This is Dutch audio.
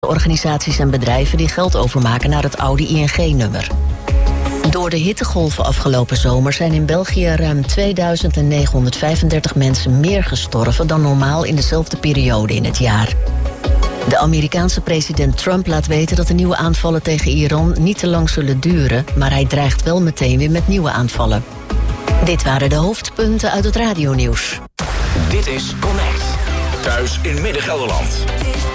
organisaties en bedrijven die geld overmaken naar het oude ING-nummer. Door de hittegolven afgelopen zomer zijn in België ruim 2935 mensen meer gestorven dan normaal in dezelfde periode in het jaar. De Amerikaanse president Trump laat weten dat de nieuwe aanvallen tegen Iran niet te lang zullen duren, maar hij dreigt wel meteen weer met nieuwe aanvallen. Dit waren de hoofdpunten uit het radionieuws. Dit is Connect. Thuis in Midden-Gelderland.